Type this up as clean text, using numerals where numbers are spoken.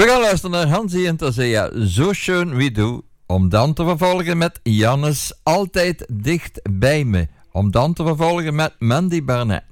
We gaan luisteren naar Hansi en Tarzea, Zo schön wie du. Om dan te vervolgen met Jannes, Altijd dicht bij me. Om dan te vervolgen met Mandy Barnett.